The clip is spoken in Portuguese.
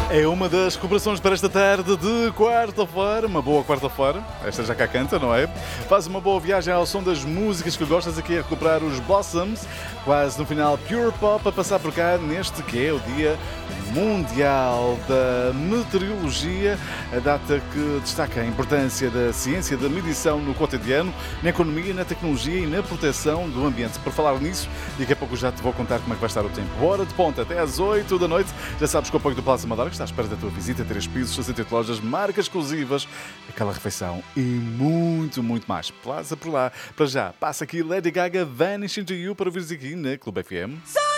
É uma das recuperações para esta tarde de quarta-feira. Uma boa quarta-feira. Esta já cá canta, não é? Faz uma boa viagem ao som das músicas que gostas aqui a recuperar os Blossoms. Quase no final, Pure Pop a passar por cá neste que é o Dia Mundial da Meteorologia. A data que destaca a importância da ciência da medição no cotidiano, na economia, na tecnologia e na proteção do ambiente. Por falar nisso, daqui a pouco já te vou contar como é que vai estar o tempo. Hora de ponta até às 8 da noite. Já sabes que o apoio do Plaza Madeira, que está à espera da tua visita. 3 pisos, 68 lojas, marcas exclusivas, aquela refeição e muito, muito mais. Plaza por lá. Para já, passa aqui Lady Gaga, Vanishing to You, para ouvires aqui na Clube FM.